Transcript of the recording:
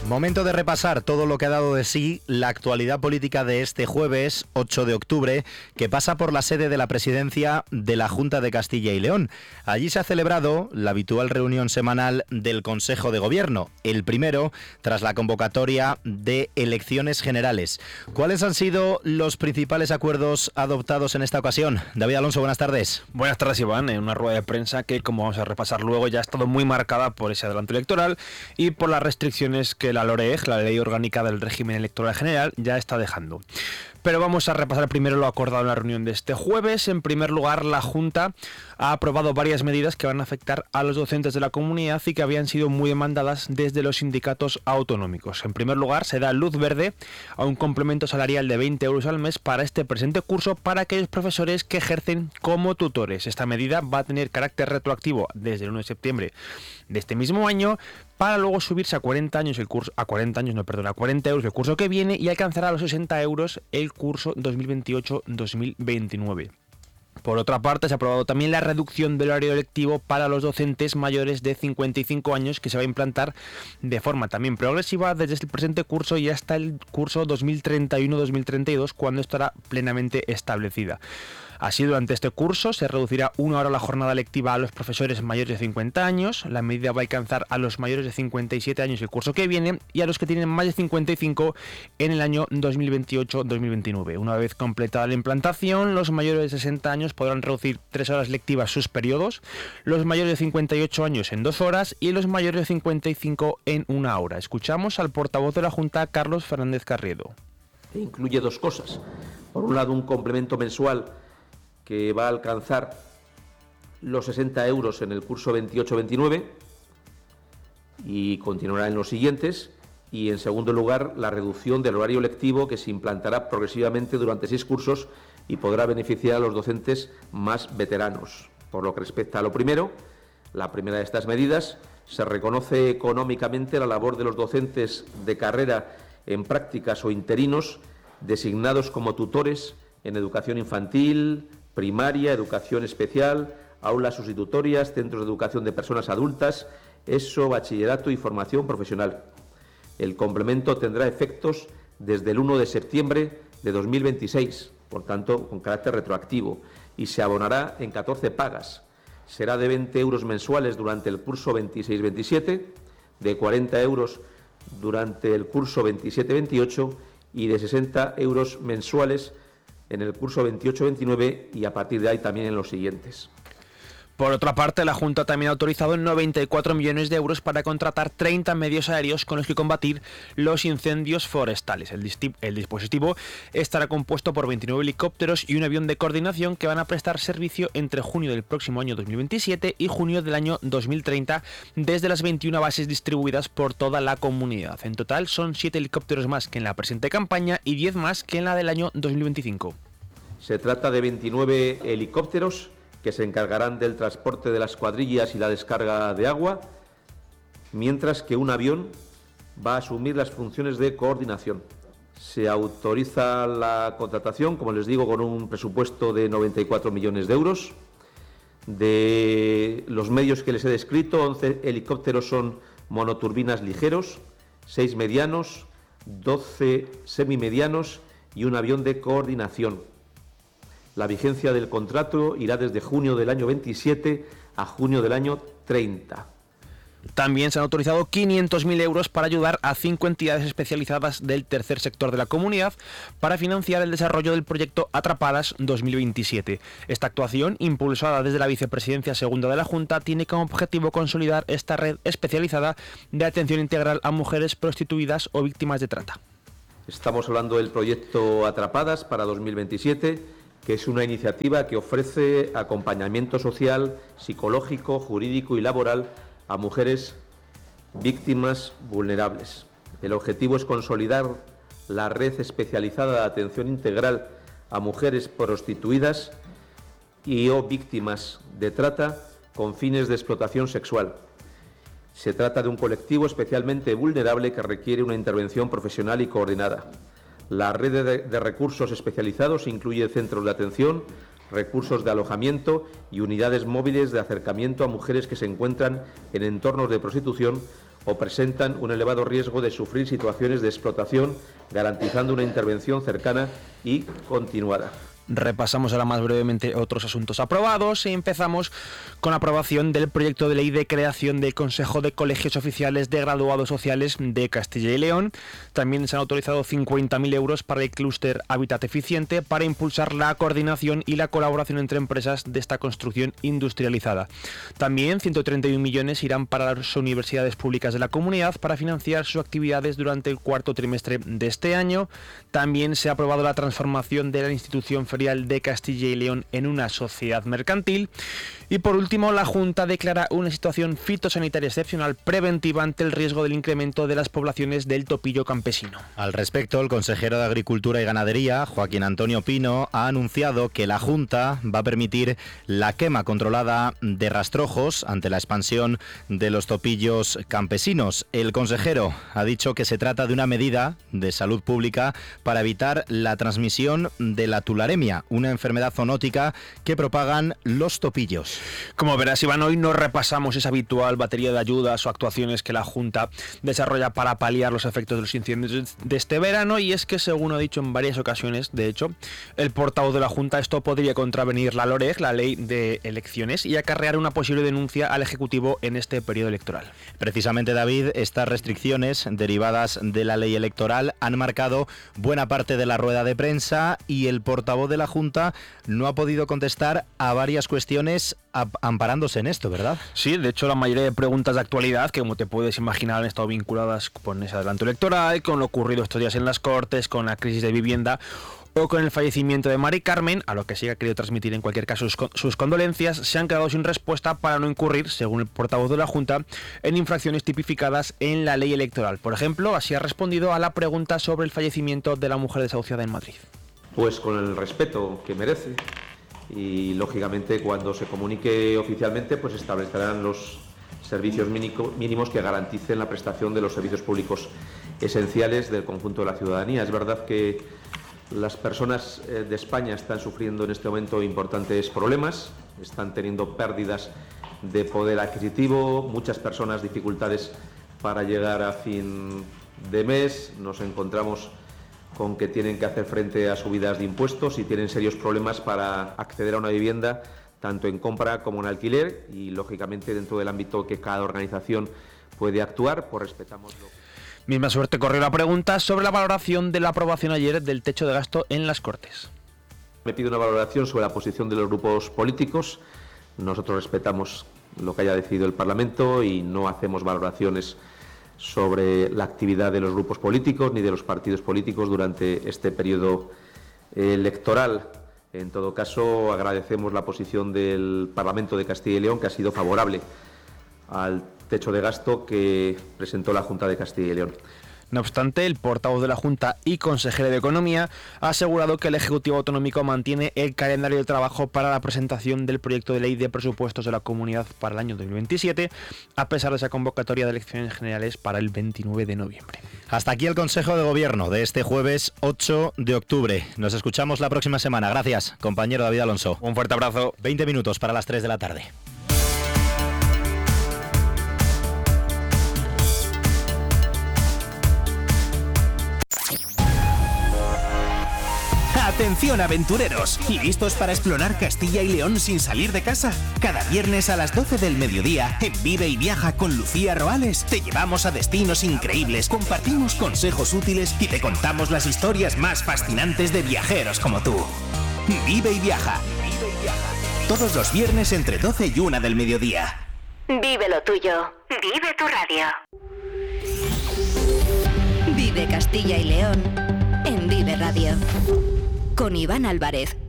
Momento de repasar todo lo que ha dado de sí la actualidad política de este jueves 8 de octubre, que pasa por la sede de la presidencia de la Junta de Castilla y León. Allí se ha celebrado la habitual reunión semanal del Consejo de Gobierno, el primero tras la convocatoria de elecciones generales. ¿Cuáles han sido los principales acuerdos adoptados en esta ocasión? David Alonso, buenas tardes. Buenas tardes, Iván. En una rueda de prensa que, como vamos a repasar luego, ya ha estado muy marcada por ese adelanto electoral y por las restricciones que la LOREG, la Ley Orgánica del Régimen Electoral General, ya está dejando. Pero vamos a repasar primero lo acordado en la reunión de este jueves. En primer lugar, la Junta ha aprobado varias medidas que van a afectar a los docentes de la comunidad y que habían sido muy demandadas desde los sindicatos autonómicos. En primer lugar, se da luz verde a un complemento salarial de 20 euros al mes para este presente curso para aquellos profesores que ejercen como tutores. Esta medida va a tener carácter retroactivo desde el 1 de septiembre de este mismo año, para luego subirse a 40 euros el curso que viene y alcanzará los 60 euros el curso 2028-2029. Por otra parte, se ha aprobado también la reducción del horario lectivo para los docentes mayores de 55 años, que se va a implantar de forma también progresiva desde el presente curso y hasta el curso 2031-2032, cuando estará plenamente establecida. Así, durante este curso se reducirá 1 hora la jornada lectiva a los profesores mayores de 50 años. La medida va a alcanzar a los mayores de 57 años el curso que viene y a los que tienen más de 55 en el año 2028-2029. Una vez completada la implantación, los mayores de 60 años podrán reducir 3 horas lectivas sus periodos, los mayores de 58 años en 2 horas y los mayores de 55 en 1 hora. Escuchamos al portavoz de la Junta, Carlos Fernández Carriedo. Incluye dos cosas. Por un lado, un complemento mensual que va a alcanzar los 60 euros en el curso 28-29 y continuará en los siguientes. Y, en segundo lugar, la reducción del horario lectivo que se implantará progresivamente durante 6 cursos y podrá beneficiar a los docentes más veteranos. Por lo que respecta a lo primero, la primera de estas medidas, se reconoce económicamente la labor de los docentes de carrera en prácticas o interinos designados como tutores en educación infantil, primaria, educación especial, aulas sustitutorias, centros de educación de personas adultas, ESO, bachillerato y formación profesional. El complemento tendrá efectos desde el 1 de septiembre de 2026, por tanto, con carácter retroactivo, y se abonará en 14 pagas. Será de 20 euros mensuales durante el curso 26-27, de 40 euros durante el curso 27-28 y de 60 euros mensuales en el curso 28-29 y a partir de ahí también en los siguientes. Por otra parte, la Junta también ha autorizado 94 millones de euros para contratar 30 medios aéreos con los que combatir los incendios forestales. El dispositivo estará compuesto por 29 helicópteros y un avión de coordinación que van a prestar servicio entre junio del próximo año 2027 y junio del año 2030 desde las 21 bases distribuidas por toda la comunidad. En total son 7 helicópteros más que en la presente campaña y 10 más que en la del año 2025. Se trata de 29 helicópteros que se encargarán del transporte de las cuadrillas y la descarga de agua, mientras que un avión va a asumir las funciones de coordinación. Se autoriza la contratación, como les digo, con un presupuesto de 94 millones de euros. De los medios que les he descrito, 11 helicópteros son monoturbinas ligeros, 6 medianos, 12 semimedianos y un avión de coordinación. La vigencia del contrato irá desde junio del año 27 a junio del año 30. También se han autorizado 500.000 euros para ayudar a 5 entidades especializadas del tercer sector de la comunidad para financiar el desarrollo del proyecto Atrapadas 2027. Esta actuación, impulsada desde la Vicepresidencia Segunda de la Junta, tiene como objetivo consolidar esta red especializada de atención integral a mujeres prostituidas o víctimas de trata. Estamos hablando del proyecto Atrapadas para 2027, que es una iniciativa que ofrece acompañamiento social, psicológico, jurídico y laboral a mujeres víctimas vulnerables. El objetivo es consolidar la red especializada de atención integral a mujeres prostituidas y o víctimas de trata con fines de explotación sexual. Se trata de un colectivo especialmente vulnerable que requiere una intervención profesional y coordinada. La red de recursos especializados incluye centros de atención, recursos de alojamiento y unidades móviles de acercamiento a mujeres que se encuentran en entornos de prostitución o presentan un elevado riesgo de sufrir situaciones de explotación, garantizando una intervención cercana y continuada. Repasamos ahora más brevemente otros asuntos aprobados y empezamos con la aprobación del proyecto de ley de creación del Consejo de Colegios Oficiales de Graduados Sociales de Castilla y León. También se han autorizado 50.000 euros para el clúster Hábitat Eficiente para impulsar la coordinación y la colaboración entre empresas de esta construcción industrializada. También 131 millones irán para las universidades públicas de la comunidad para financiar sus actividades durante el cuarto trimestre de este año. También se ha aprobado la transformación de la institución de Castilla y León en una sociedad mercantil. Y por último, la Junta declara una situación fitosanitaria excepcional preventiva ante el riesgo del incremento de las poblaciones del topillo campesino. Al respecto, el consejero de Agricultura y Ganadería, Joaquín Antonio Pino, ha anunciado que la Junta va a permitir la quema controlada de rastrojos ante la expansión de los topillos campesinos. El consejero ha dicho que se trata de una medida de salud pública para evitar la transmisión de la tularemia, una enfermedad zoonótica que propagan los topillos. Como verás, Iván, hoy no repasamos esa habitual batería de ayudas o actuaciones que la Junta desarrolla para paliar los efectos de los incendios de este verano, y es que, según ha dicho en varias ocasiones, de hecho, el portavoz de la Junta, esto podría contravenir la LOREG, la Ley de Elecciones, y acarrear una posible denuncia al Ejecutivo en este periodo electoral. Precisamente, David, estas restricciones derivadas de la ley electoral han marcado buena parte de la rueda de prensa, y el portavoz de la Junta no ha podido contestar a varias cuestiones amparándose en esto, ¿verdad? Sí, de hecho la mayoría de preguntas de actualidad, que como te puedes imaginar, han estado vinculadas con ese adelanto electoral, con lo ocurrido estos días en las Cortes, con la crisis de vivienda o con el fallecimiento de Mari Carmen, a lo que sí ha querido transmitir en cualquier caso sus condolencias, se han quedado sin respuesta para no incurrir, según el portavoz de la Junta, en infracciones tipificadas en la ley electoral. Por ejemplo, así ha respondido a la pregunta sobre el fallecimiento de la mujer desahuciada en Madrid. Pues con el respeto que merece, y lógicamente cuando se comunique oficialmente pues establecerán los servicios mínimos que garanticen la prestación de los servicios públicos esenciales del conjunto de la ciudadanía. Es verdad que las personas de España están sufriendo en este momento importantes problemas, están teniendo pérdidas de poder adquisitivo, muchas personas dificultades para llegar a fin de mes, nos encontramos con que tienen que hacer frente a subidas de impuestos y tienen serios problemas para acceder a una vivienda, tanto en compra como en alquiler, y lógicamente dentro del ámbito que cada organización puede actuar, pues respetamos lo que... Misma suerte corrió la pregunta sobre la valoración de la aprobación ayer del techo de gasto en las Cortes. Me pide una valoración sobre la posición de los grupos políticos. Nosotros respetamos lo que haya decidido el Parlamento y no hacemos valoraciones sobre la actividad de los grupos políticos ni de los partidos políticos durante este periodo electoral. En todo caso, agradecemos la posición del Parlamento de Castilla y León, que ha sido favorable al techo de gasto que presentó la Junta de Castilla y León. No obstante, el portavoz de la Junta y consejero de Economía ha asegurado que el Ejecutivo Autonómico mantiene el calendario de trabajo para la presentación del proyecto de ley de presupuestos de la comunidad para el año 2027, a pesar de esa convocatoria de elecciones generales para el 29 de noviembre. Hasta aquí el Consejo de Gobierno de este jueves 8 de octubre. Nos escuchamos la próxima semana. Gracias, compañero David Alonso. Un fuerte abrazo. 20 minutos para las 3 de la tarde. Atención, aventureros, ¿listos para explorar Castilla y León sin salir de casa? Cada viernes a las 12 del mediodía, en Vive y Viaja con Lucía Roales, te llevamos a destinos increíbles, compartimos consejos útiles y te contamos las historias más fascinantes de viajeros como tú. Vive y Viaja. Todos los viernes entre 12 y 1 del mediodía. Vive lo tuyo. Vive tu radio. Vive Castilla y León en Vive Radio. Con Iván Álvarez.